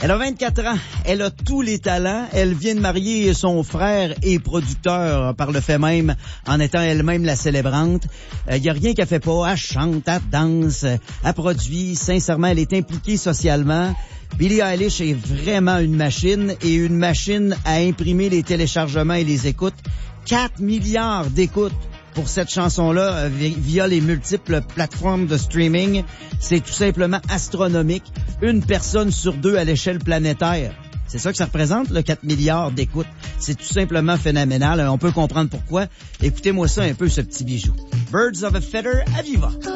Elle a 24 ans, elle a tous les talents, elle vient de marier son frère et producteur par le fait même, en étant elle-même la célébrante. Il y a rien qu'elle fait pas, elle chante, elle danse, elle produit, sincèrement, elle est impliquée socialement. Billie Eilish est vraiment une machine à imprimer les téléchargements et les écoutes. 4 milliards d'écoutes pour cette chanson-là via les multiples plateformes de streaming. C'est tout simplement astronomique. Une personne sur deux à l'échelle planétaire. C'est ça que ça représente, le 4 milliards d'écoutes. C'est tout simplement phénoménal. On peut comprendre pourquoi. Écoutez-moi ça un peu, ce petit bijou. Birds of a Feather, à Viva.